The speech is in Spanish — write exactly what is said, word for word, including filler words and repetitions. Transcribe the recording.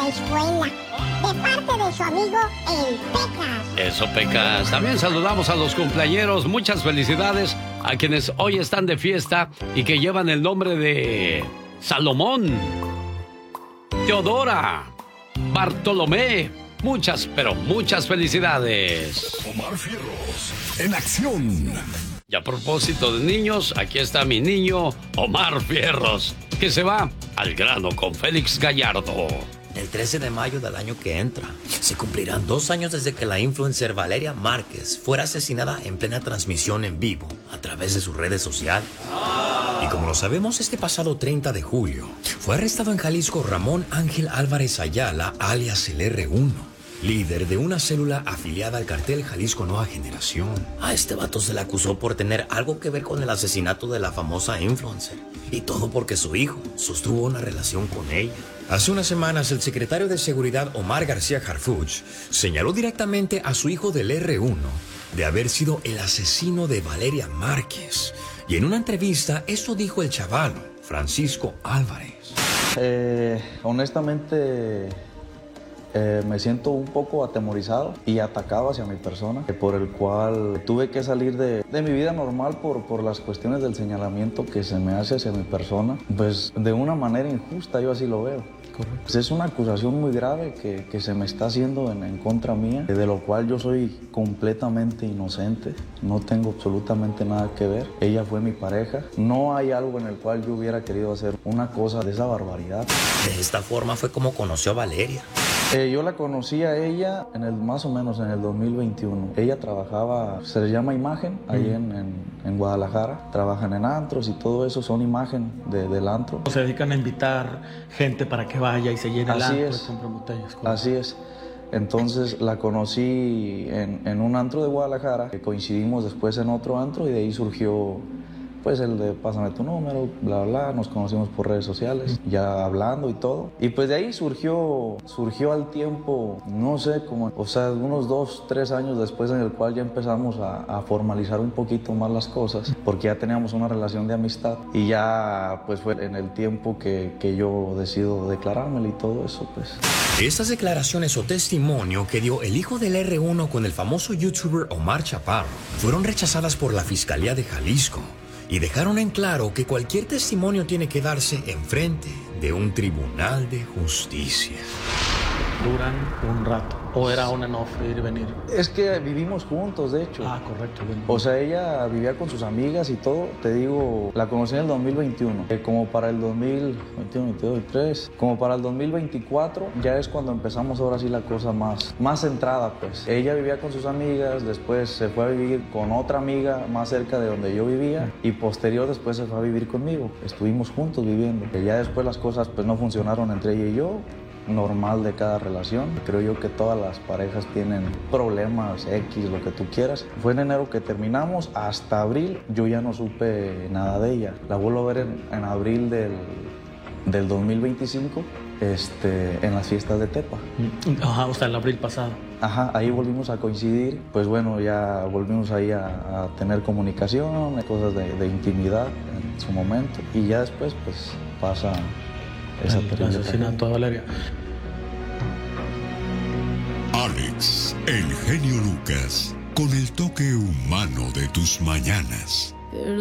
la escuela. De parte de su amigo, el Pecas. Eso, Pecas. También saludamos a los cumpleañeros. Muchas felicidades a quienes hoy están de fiesta y que llevan el nombre de Salomón, Teodora, Bartolomé. Muchas, pero muchas felicidades. Omar Fierros, en acción. Y a propósito de niños, aquí está mi niño Omar Fierros, que se va al grano con Félix Gallardo. El trece de mayo del año que entra, se cumplirán dos años desde que la influencer Valeria Márquez fuera asesinada en plena transmisión en vivo a través de sus redes sociales. Y como lo sabemos, este pasado treinta de julio fue arrestado en Jalisco Ramón Ángel Álvarez Ayala, alias el erre uno, líder de una célula afiliada al cartel Jalisco Nueva Generación. A este vato se le acusó por tener algo que ver con el asesinato de la famosa influencer. Y todo porque su hijo sostuvo una relación con ella. Hace unas semanas, el secretario de Seguridad Omar García Harfuch señaló directamente a su hijo del erre uno de haber sido el asesino de Valeria Márquez. Y en una entrevista, eso dijo el chaval, Francisco Álvarez. Eh, honestamente... Eh, me siento un poco atemorizado y atacado hacia mi persona, eh, por el cual tuve que salir de, de mi vida normal por, por las cuestiones del señalamiento que se me hace hacia mi persona, pues de una manera injusta, yo así lo veo. Pues es una acusación muy grave que, que se me está haciendo en, en contra mía, de lo cual yo soy completamente inocente, no tengo absolutamente nada que ver. Ella fue mi pareja, no hay algo en el cual yo hubiera querido hacer una cosa de esa barbaridad. De esta forma fue como conoció a Valeria. Eh, yo la conocí a ella en el, más o menos en el dos mil veintiuno. Ella trabajaba, se le llama Imagen, ahí mm. en, en, en Guadalajara. Trabajan en antros y todo eso, son Imagen de, del antro. Se dedican a invitar gente para que vaya y se llene el Así antro es. y compre botellas. ¿Cómo? Así es. Entonces la conocí en, en un antro de Guadalajara, que coincidimos después en otro antro y de ahí surgió... pues el de pásame tu número, bla, bla, nos conocimos por redes sociales, ya hablando y todo. Y pues de ahí surgió, surgió al tiempo, no sé, como, o sea, unos dos, tres años después en el cual ya empezamos a, a formalizar un poquito más las cosas, porque ya teníamos una relación de amistad y ya pues fue en el tiempo que, que yo decido declarármelo y todo eso, pues. Estas declaraciones o testimonio que dio el hijo del erre uno con el famoso youtuber Omar Chaparro fueron rechazadas por la Fiscalía de Jalisco. Y dejaron en claro que cualquier testimonio tiene que darse enfrente de un tribunal de justicia. Duran un rato. ¿O era on and off, ir y venir? Es que vivimos juntos, de hecho. Ah, correcto. Bien. O sea, ella vivía con sus amigas y todo. Te digo, la conocí en el dos mil veintiuno. Eh, como para el dos mil veintiuno, veintidós, veintitrés. Como para el dos mil veinticuatro, ya es cuando empezamos ahora sí la cosa más, más centrada, pues. Ella vivía con sus amigas, después se fue a vivir con otra amiga más cerca de donde yo vivía. Y posterior después se fue a vivir conmigo. Estuvimos juntos viviendo. Y ya después las cosas pues no funcionaron entre ella y yo. Normal de cada relación. Creo yo que todas las parejas tienen problemas X, lo que tú quieras. Fue en enero que terminamos, hasta abril yo ya no supe nada de ella. La vuelvo a ver en, en abril del, del dos mil veinticinco, este, en las fiestas de Tepa. Ajá, o sea, el abril pasado. Ajá, ahí volvimos a coincidir. Pues bueno, ya volvimos ahí a, a tener comunicación, cosas de, de intimidad en su momento. Y ya después pues pasa... esa el asesinato de Valeria. Alex, el genio Lucas, con el toque humano de tus mañanas.